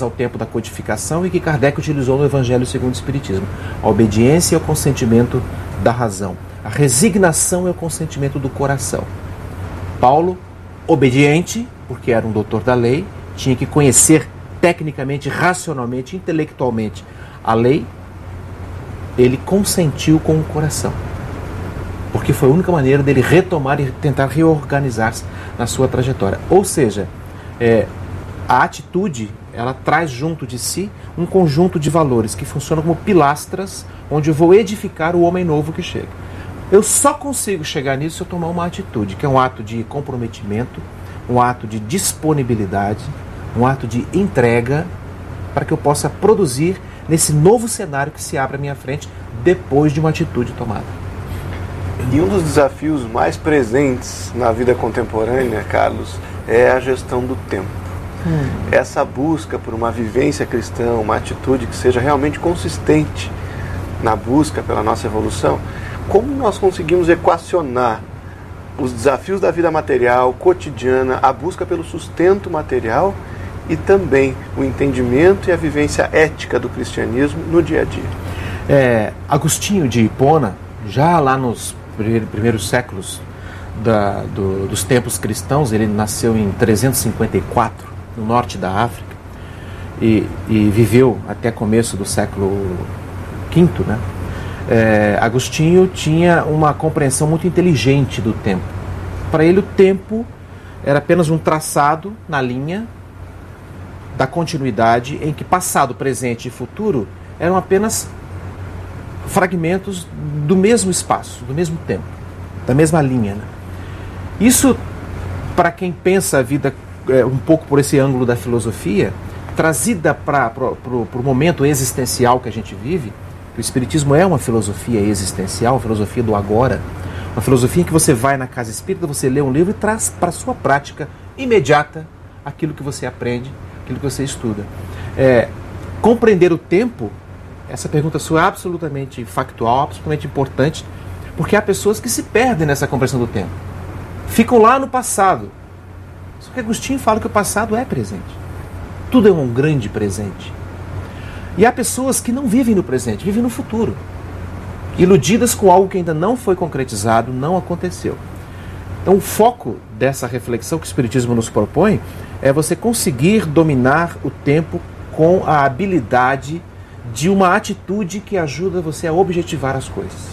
ao tempo da codificação e que Kardec utilizou no Evangelho segundo o Espiritismo. A obediência é o consentimento da razão. A resignação é o consentimento do coração. Paulo, obediente, porque era um doutor da lei, tinha que conhecer tecnicamente, racionalmente, intelectualmente a lei, ele consentiu com o coração. Porque foi a única maneira dele retomar e tentar reorganizar-se na sua trajetória. Ou seja, a atitude, ela traz junto de si um conjunto de valores que funcionam como pilastras, onde eu vou edificar o homem novo que chega. Eu só consigo chegar nisso se eu tomar uma atitude, que é um ato de comprometimento, um ato de disponibilidade, um ato de entrega, para que eu possa produzir nesse novo cenário que se abre à minha frente depois de uma atitude tomada. E um dos desafios mais presentes na vida contemporânea, Carlos, é a gestão do tempo. Essa busca por uma vivência cristã, uma atitude que seja realmente consistente na busca pela nossa evolução, como nós conseguimos equacionar os desafios da vida material, cotidiana, a busca pelo sustento material e também o entendimento e a vivência ética do cristianismo no dia a dia? Agostinho de Hipona, já lá nos primeiros séculos dos tempos cristãos, ele nasceu em 354, no norte da África, e viveu até começo do século V, né? Agostinho tinha uma compreensão muito inteligente do tempo. Para ele, o tempo era apenas um traçado na linha da continuidade, em que passado, presente e futuro eram apenas fragmentos do mesmo espaço, do mesmo tempo, da mesma linha, né? Isso, para quem pensa a vida um pouco por esse ângulo da filosofia, trazida para o momento existencial que a gente vive. O Espiritismo é uma filosofia existencial, uma filosofia do agora, uma filosofia em que você vai na casa espírita, você lê um livro e traz para a sua prática imediata aquilo que você aprende, aquilo que você estuda. Compreender o tempo, essa pergunta sua é absolutamente factual, absolutamente importante, porque há pessoas que se perdem nessa compreensão do tempo. Ficam lá no passado. Só que Agostinho fala que o passado é presente. Tudo é um grande presente. E há pessoas que não vivem no presente, vivem no futuro, iludidas com algo que ainda não foi concretizado, não aconteceu. Então o foco dessa reflexão que o Espiritismo nos propõe é você conseguir dominar o tempo com a habilidade de uma atitude que ajuda você a objetivar as coisas.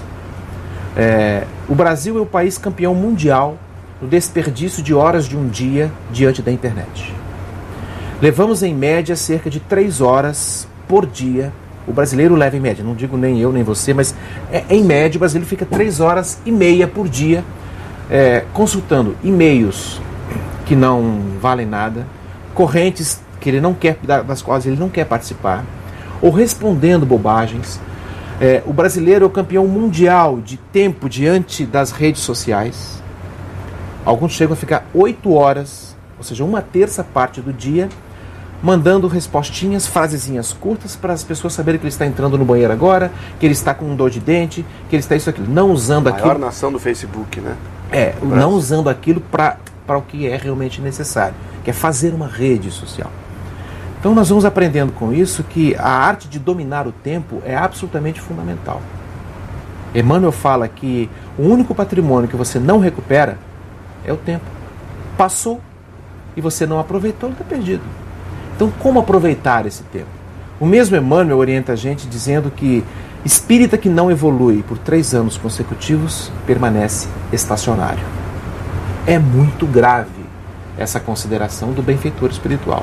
O Brasil é o país campeão mundial no desperdício de horas de um dia diante da internet. Levamos em média cerca de 3 horas por dia. O brasileiro leva em média, não digo nem eu nem você, mas em média o brasileiro fica 3h30 por dia consultando e-mails que não valem nada, correntes que ele não quer, das quais ele não quer participar, ou respondendo bobagens. O brasileiro é o campeão mundial de tempo diante das redes sociais. Alguns chegam a ficar 8 horas, ou seja, 1/3 parte do dia, mandando respostinhas, frasezinhas curtas para as pessoas saberem que ele está entrando no banheiro agora, que ele está com dor de dente, que ele está isso, aquilo. Não usando aquilo. A maior nação do Facebook, né? Não usando aquilo para o que é realmente necessário, que é fazer uma rede social. Então nós vamos aprendendo com isso que a arte de dominar o tempo é absolutamente fundamental. Emmanuel fala que o único patrimônio que você não recupera é o tempo. Passou e você não aproveitou, ele está perdido. Então, como aproveitar esse tempo? O mesmo Emmanuel orienta a gente dizendo que espírita que não evolui por 3 anos consecutivos permanece estacionário. É muito grave essa consideração do benfeitor espiritual.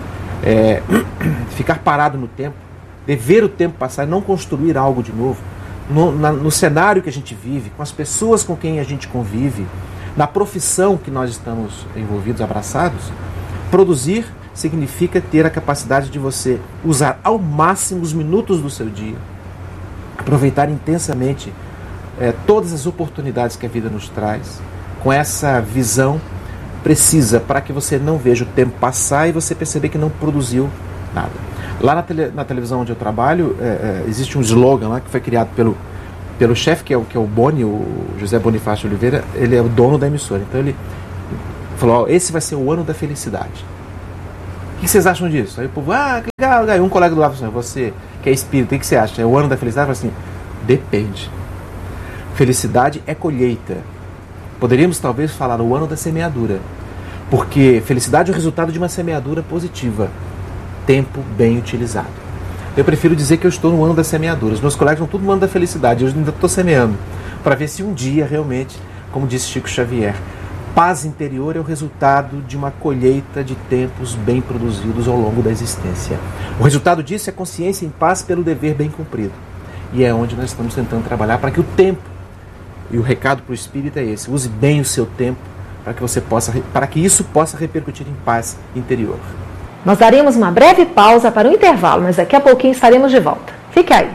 Ficar parado no tempo, ver o tempo passar e não construir algo de novo, no cenário que a gente vive, com as pessoas com quem a gente convive, na profissão que nós estamos envolvidos, abraçados, produzir significa ter a capacidade de você usar ao máximo os minutos do seu dia, aproveitar intensamente todas as oportunidades que a vida nos traz, com essa visão precisa para que você não veja o tempo passar e você perceber que não produziu nada. Lá na televisão onde eu trabalho, existe um slogan lá que foi criado pelo chefe, que é o Boni, o José Bonifácio Oliveira. Ele é o dono da emissora. Então ele falou, esse vai ser o ano da felicidade. que vocês acham disso? Aí o povo, que legal. Aí um colega do lado falou assim, você que é espírita, o que você acha? É o ano da felicidade? Eu falo assim, depende. Felicidade é colheita. Poderíamos talvez falar o ano da semeadura. Porque felicidade é o resultado de uma semeadura positiva. Tempo bem utilizado. Eu prefiro dizer que eu estou no ano da semeadura. Os meus colegas estão tudo no ano da felicidade. Eu ainda estou semeando. Para ver se um dia realmente, como disse Chico Xavier, paz interior é o resultado de uma colheita de tempos bem produzidos ao longo da existência. O resultado disso é consciência em paz pelo dever bem cumprido. E é onde nós estamos tentando trabalhar para que o tempo, e o recado para o espírito é esse, use bem o seu tempo para que isso possa repercutir em paz interior. Nós daremos uma breve pausa para o intervalo, mas daqui a pouquinho estaremos de volta. Fique aí.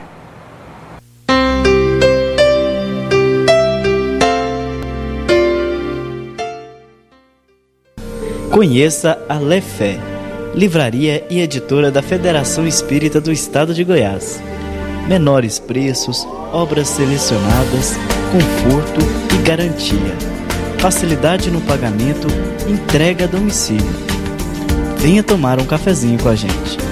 Conheça a Lefé, livraria e editora da Federação Espírita do Estado de Goiás. Menores preços, obras selecionadas, conforto e garantia. Facilidade no pagamento, entrega a domicílio. Venha tomar um cafezinho com a gente.